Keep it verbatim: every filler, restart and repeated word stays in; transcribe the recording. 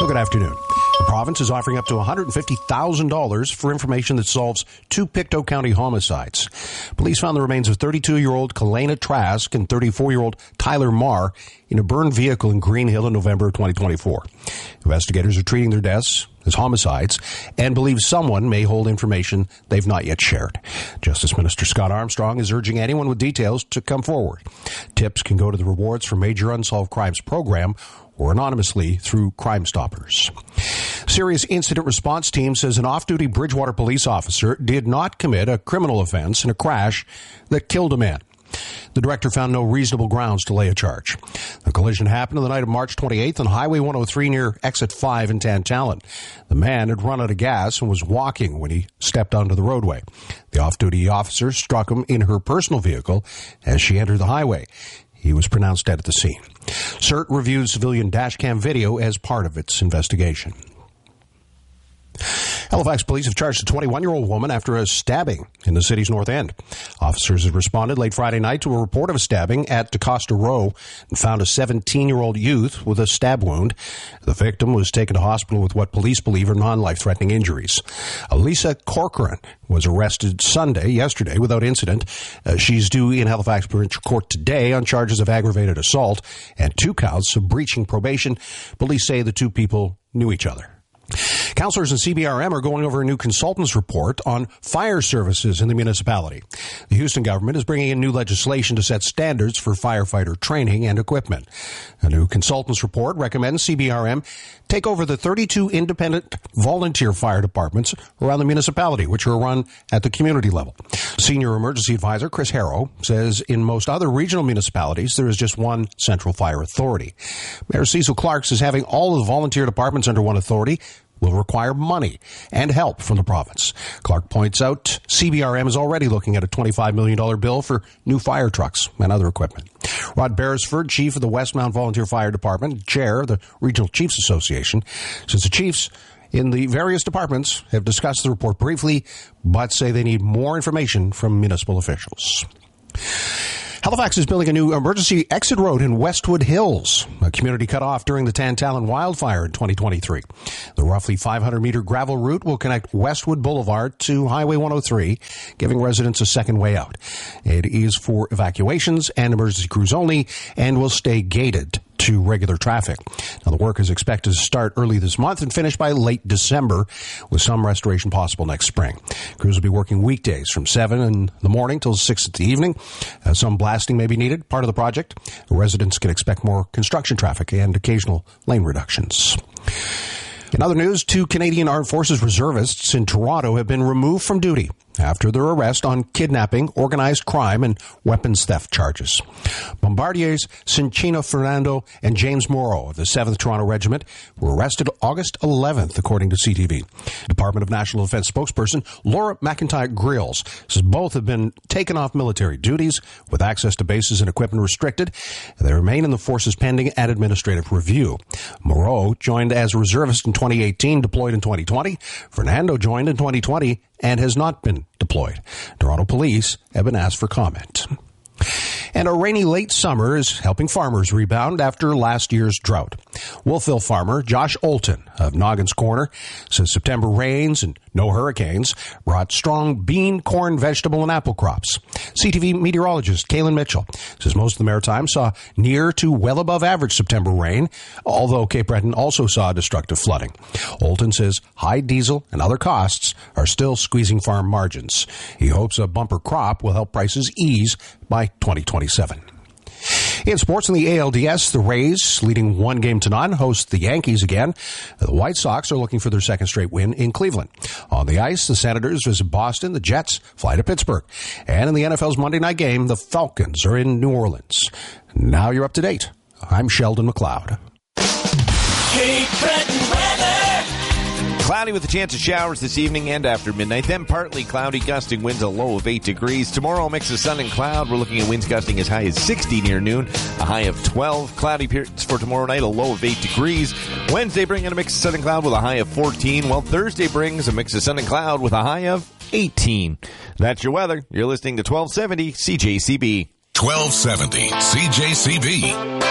Well, good afternoon. The province is offering up to one hundred fifty thousand dollars for information that solves two Pictou County homicides. Police found the remains of thirty-two-year-old Kalena Trask and thirty-four-year-old Tyler Marr in a burned vehicle in Green Hill in November of twenty twenty-four. Investigators are treating their deaths as homicides and believe someone may hold information they've not yet shared. Justice Minister Scott Armstrong is urging anyone with details to come forward. Tips can go to the Rewards for Major Unsolved Crimes program or anonymously through Crime Stoppers. Serious Incident Response Team says an off-duty Bridgewater police officer did not commit a criminal offense in a crash that killed a man. The director found no reasonable grounds to lay a charge. The collision happened on the night of March twenty-eighth on Highway one oh three near Exit five in Tantallon. The man had run out of gas and was walking when he stepped onto the roadway. The off-duty officer struck him in her personal vehicle as she entered the highway. He was pronounced dead at the scene. C E R T reviewed civilian dashcam video as part of its investigation. Halifax police have charged a twenty-one-year-old woman after a stabbing in the city's north end. Officers had responded late Friday night to a report of a stabbing at DeCosta Row and found a seventeen-year-old youth with a stab wound. The victim was taken to hospital with what police believe are non-life-threatening injuries. Elisa Corcoran was arrested Sunday, yesterday, without incident. Uh, she's due in Halifax Provincial Court today on charges of aggravated assault and two counts of breaching probation. Police say the two people knew each other. Councillors and C B R M are going over a new consultant's report on fire services in the municipality. The Houston government is bringing in new legislation to set standards for firefighter training and equipment. A new consultant's report recommends C B R M take over the thirty-two independent volunteer fire departments around the municipality, which are run at the community level. Senior Emergency Advisor Chris Harrow says in most other regional municipalities, there is just one central fire authority. Mayor Cecil Clark says having all of the volunteer departments under one authority will require money and help from the province. Clark points out C B R M is already looking at a twenty-five million dollars bill for new fire trucks and other equipment. Rod Beresford, chief of the Westmount Volunteer Fire Department, chair of the Regional Chiefs Association, says the chiefs in the various departments have discussed the report briefly, but say they need more information from municipal officials. Halifax is building a new emergency exit road in Westwood Hills, a community cut off during the Tantallon wildfire in twenty twenty-three. The roughly five hundred meter gravel route will connect Westwood Boulevard to Highway one oh three, giving residents a second way out. It is for evacuations and emergency crews only and will stay gated to regular traffic. Now, the work is expected to start early this month and finish by late December, with some restoration possible next spring. Crews will be working weekdays from seven in the morning till six in the evening. Uh, some blasting may be needed, part of the project. Residents can expect more construction traffic and occasional lane reductions. In other news, two Canadian Armed Forces reservists in Toronto have been removed from duty after their arrest on kidnapping, organized crime, and weapons theft charges. Bombardiers Cinchino Fernando and James Morrow of the seventh Toronto Regiment were arrested August eleventh, according to C T V. Department of National Defense spokesperson Laura McIntyre Grills says both have been taken off military duties with access to bases and equipment restricted. They remain in the forces pending an administrative review. Morrow joined as a reservist in twenty eighteen, deployed in twenty twenty. Fernando joined in twenty twenty and has not been deployed. Toronto police have been asked for comment. And a rainy late summer is helping farmers rebound after last year's drought. Wolfville farmer Josh Olton of Noggins Corner says September rains and no hurricanes brought strong bean, corn, vegetable, and apple crops. C T V meteorologist Kaylin Mitchell says most of the Maritime saw near to well above average September rain, although Cape Breton also saw destructive flooding. Olton says high diesel and other costs are still squeezing farm margins. He hopes a bumper crop will help prices ease by twenty twenty-seven. In sports in the A L D S, the Rays, leading one game to none, host the Yankees again. The White Sox are looking for their second straight win in Cleveland. On the ice, the Senators visit Boston, the Jets fly to Pittsburgh. And in the N F L's Monday night game, the Falcons are in New Orleans. Now you're up to date. I'm Sheldon McLeod. Cape Breton weather. Cloudy with a chance of showers this evening and after midnight. Then partly cloudy, gusting winds, a low of eight degrees. Tomorrow, a mix of sun and cloud. We're looking at winds gusting as high as sixty near noon, a high of twelve. Cloudy periods for tomorrow night, a low of eight degrees. Wednesday bringing a mix of sun and cloud with a high of fourteen, while Thursday brings a mix of sun and cloud with a high of eighteen. That's your weather. You're listening to twelve seventy C J C B. twelve seventy C J C B.